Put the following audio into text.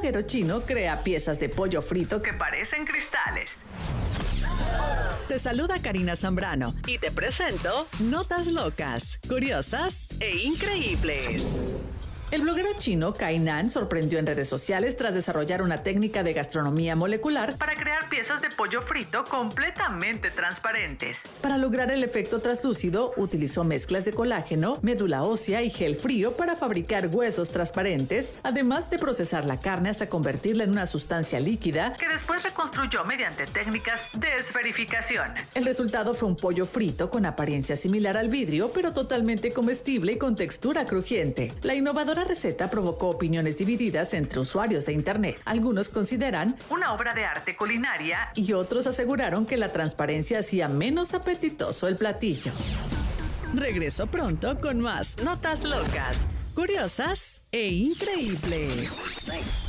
bloguero chino crea piezas de pollo frito que parecen cristales. Te saluda Karina Zambrano y te presento Notas Locas, Curiosas e Increíbles. El bloguero chino Kai Nan sorprendió en redes sociales tras desarrollar una técnica de gastronomía molecular para crear piezas de pollo frito completamente transparentes. Para lograr el efecto translúcido, utilizó mezclas de colágeno, médula ósea y gel frío para fabricar huesos transparentes, además de procesar la carne hasta convertirla en una sustancia líquida que después reconstruyó mediante técnicas de esferificación. El resultado fue un pollo frito con apariencia similar al vidrio, pero totalmente comestible y con textura crujiente. La innovadora receta provocó opiniones divididas entre usuarios de internet. Algunos consideran una obra de arte culinaria y otros aseguraron que la transparencia hacía menos apetitoso el platillo. Regreso pronto con más Notas Locas, Curiosas e Increíbles.